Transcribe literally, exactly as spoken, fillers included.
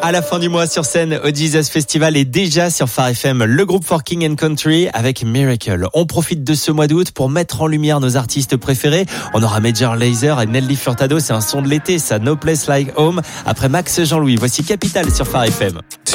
à la fin du mois sur scène au Jesus Festival et déjà sur Phare F M, le groupe For King and Country avec Miracle. On profite de ce mois d'août pour mettre en lumière nos artistes préférés. On aura Major Lazer et Nelly Furtado, c'est un son de l'été, ça No Place Like Home. Après Max Jean-Louis, voici Capital sur Phare F M.